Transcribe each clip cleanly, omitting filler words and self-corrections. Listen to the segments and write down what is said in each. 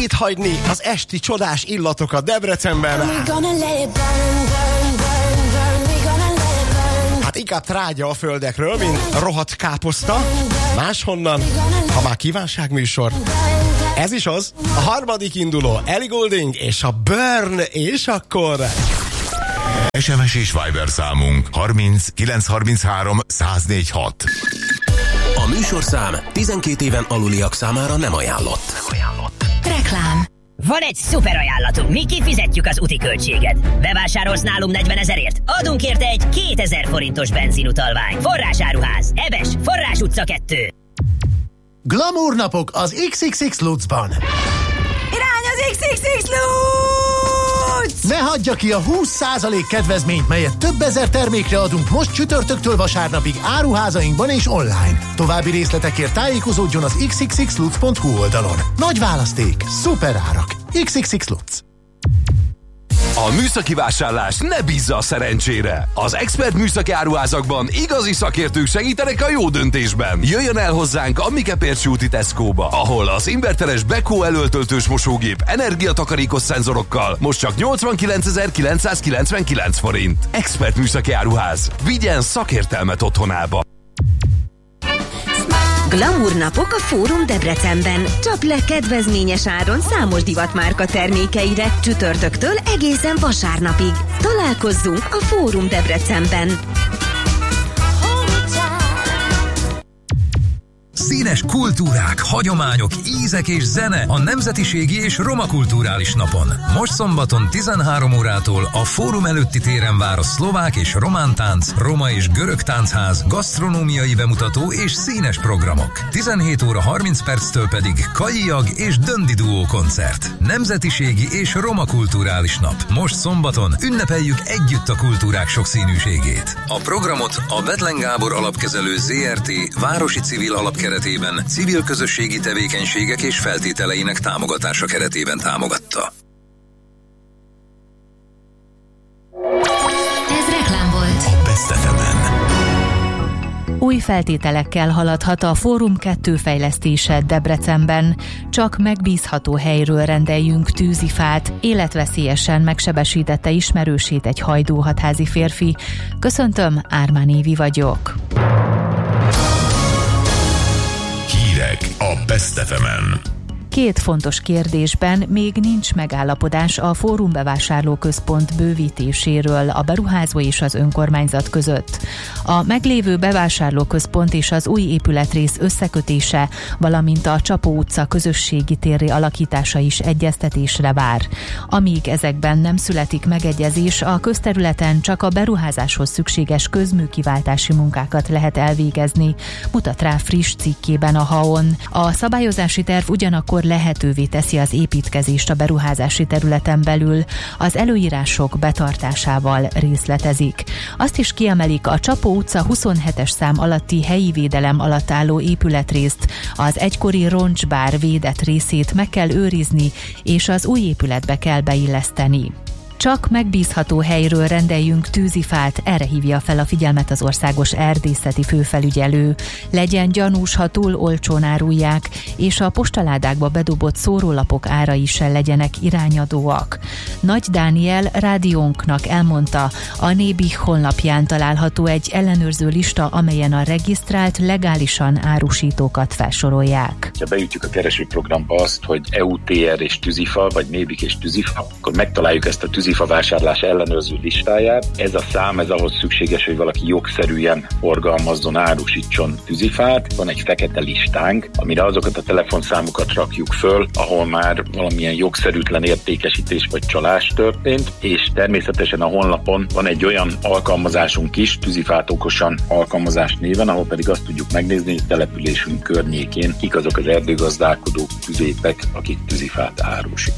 itt hagyni az esti csodás illatokat Debrecenben. Hát inkább trágya a földekről, mint rohadt káposzta. Máshonnan, ha már kívánságműsor. Ez is az, a harmadik induló, Ellie Goulding és a Burn, és akkor... SMS és Viber számunk 30 933 1046. A műsorszám 12 éven aluliak számára nem ajánlott. Reklám. Van egy szuper ajánlatunk, mi kifizetjük az úti költséget. Bevásárolsz nálunk 40 000-ért? Adunk érte egy 2000 forintos benzinutalvány. Forrásáruház, Ebes, Forrás utca 2. Glamour napok az XXX Lutzban. Irány az XXX Lutz! Ne hagyja ki a 20% kedvezményt, melyet több ezer termékre adunk most csütörtöktől vasárnapig áruházainkban és online. További részletekért tájékozódjon az xxxlutz.hu oldalon. Nagy választék, szuper árak. XXX Lutz. A műszaki vásárlás ne bízza a szerencsére. Az Expert műszaki áruházakban igazi szakértők segítenek a jó döntésben. Jöjjön el hozzánk a Mikepércsi úti Tesco-ba, ahol az inverteres Beko elöltöltős mosógép energiatakarékos szenzorokkal most csak 89.999 forint. Expert műszaki áruház. Vigyen szakértelmet otthonába. Glamour napok a Fórum Debrecenben. Csap le kedvezményes áron számos divatmárka termékeire csütörtöktől egészen vasárnapig. Találkozzunk a Fórum Debrecenben. Színes kultúrák, hagyományok, ízek és zene a Nemzetiségi és Roma Kulturális Napon. Most szombaton 13 órától a Fórum előtti téren vár a szlovák és román tánc, roma és görög táncház, gasztronómiai bemutató és színes programok. 17 óra 30 perctől pedig Kajjag és Döndi Duó koncert. Nemzetiségi és Roma Kulturális Nap. Most szombaton ünnepeljük együtt a kultúrák sokszínűségét. A programot a Bethlen Gábor Alapkezelő ZRT városi civil alapkeretében civil közösségi tevékenységek és feltételeinek támogatása keretében támogatta. Ez reklám volt. A Best FM-en. Új feltételekkel haladhat a Fórum 2 fejlesztése Debrecenben. Csak megbízható helyről rendeljünk tűzifát. Életveszélyesen megsebesítette ismerősét egy hajdúhatházi férfi. Köszöntöm, Ármán Évi vagyok. Hírek a Best FM-en. Két fontos kérdésben még nincs megállapodás a Fórum bevásárlóközpont bővítéséről a beruházó és az önkormányzat között. A meglévő bevásárlóközpont és az új épületrész összekötése, valamint a Csapó utca közösségi térré alakítása is egyeztetésre vár. Amíg ezekben nem születik megegyezés, a közterületen csak a beruházáshoz szükséges közműkiváltási munkákat lehet elvégezni, mutat rá friss cikkében a HAON. A szabályozási terv ugyanakkor lehetővé teszi az építkezést a beruházási területen belül, az előírások betartásával részletezik. Azt is kiemelik, a Csapó utca 27-es szám alatti helyi védelem alatt álló épületrészt, az egykori roncsbár védett részét meg kell őrizni, és az új épületbe kell beilleszteni. Csak megbízható helyről rendeljünk tűzifát, erre hívja fel a figyelmet az országos erdészeti főfelügyelő. Legyen gyanús, ha túl olcsón árulják, és a postaládákba bedobott szórólapok árai sem legyenek irányadóak. Nagy Dániel rádiónknak elmondta, a Nébih honlapján található egy ellenőrző lista, amelyen a regisztrált, legálisan árusítókat felsorolják. Ha beütjük a keresőprogramba azt, hogy EUTR és tűzifa, vagy Nébih és tűzifa, akkor megtaláljuk ezt a tűzifa vásárlás ellenőrző listáját. Ez a szám, ez ahhoz szükséges, hogy valaki jogszerűen forgalmazzon, árusítson tűzifát. Van egy fekete listánk, amire azokat a telefonszámokat rakjuk föl, ahol már valamilyen jogszerűtlen értékesítés vagy csalás történt, és természetesen a honlapon van egy olyan alkalmazásunk is, Tűzifát okosan alkalmazás néven, ahol pedig azt tudjuk megnézni, hogy településünk környékén kik azok az erdőgazdálkodók, tüzépek, akik tűzifát árusítanak.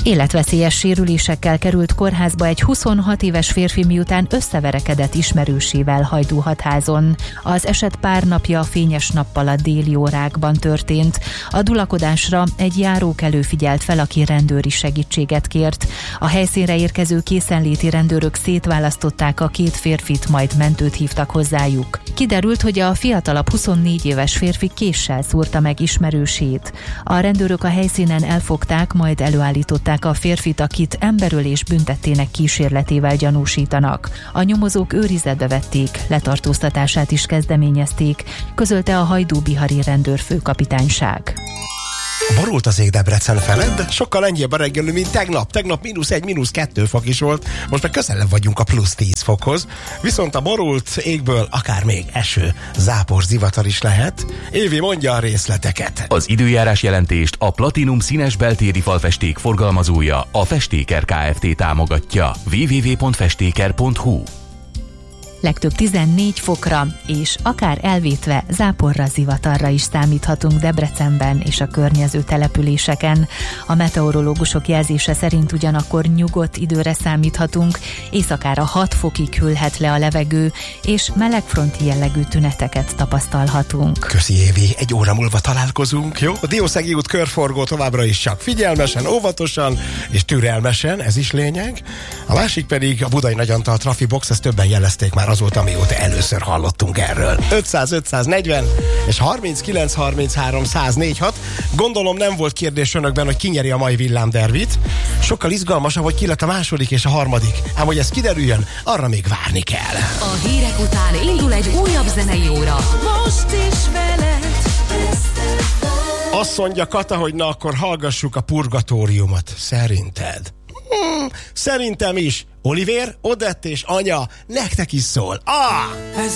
Életveszélyes sérülésekkel került kórházba egy 26 éves férfi, miután összeverekedett ismerősével Hajdúhatházon. Az eset pár napja fényes nappal a déli órákban történt. A dulakodásra egy járókelő figyelt fel, aki rendőri segítséget kért. A helyszínre érkező készenléti rendőrök szétválasztották a két férfit, majd mentőt hívtak hozzájuk. Kiderült, hogy a fiatalabb 24 éves férfi késsel szúrta meg ismerősét. A rendőrök a helyszínen elfogták, majd előállították a férfit, akit emberölés büntettének kísérletével gyanúsítanak. A nyomozók őrizetbe vették, letartóztatását is kezdeményezték, közölte a hajdú-bihari rendőrfőkapitányság. Borult az ég Debrecen felett, de sokkal enyhébb a reggelő, mint tegnap. Tegnap -1, -2 fok is volt, most meg közelebb vagyunk a +10 fokhoz. Viszont a borult égből akár még eső, zápor, zivatar is lehet. Évi mondja a részleteket. Az időjárás jelentést a Platinum színes beltéri falfesték forgalmazója, a Festéker Kft. Támogatja. www.festéker.hu. Legtöbb 14 fokra, és akár elvétve záporra, zivatarra is számíthatunk Debrecenben és a környező településeken. A meteorológusok jelzése szerint ugyanakkor nyugodt időre számíthatunk, éjszakára 6 fokig hűlhet le a levegő, és melegfronti jellegű tüneteket tapasztalhatunk. Köszi, Évi, egy óra múlva találkozunk, jó? A Diószegi út körforgó továbbra is csak figyelmesen, óvatosan és türelmesen, ez is lényeg. A másik pedig a Budai Nagyantal Trafibox, ezt többen jelezték már azóta, mióta először hallottunk erről. 500-540 és 39-33-104-6. Gondolom nem volt kérdés önökben, hogy ki nyeri a mai villámdervit. Sokkal izgalmasabb, hogy ki lett a második és a harmadik. Ám hogy ez kiderüljön, arra még várni kell. A hírek után indul egy újabb zenei óra. Most is veled. Azt mondja Kata, hogy na akkor hallgassuk a Purgatóriumot. Szerinted? Szerintem is. Olivér, Odett és anya, nektek is szól.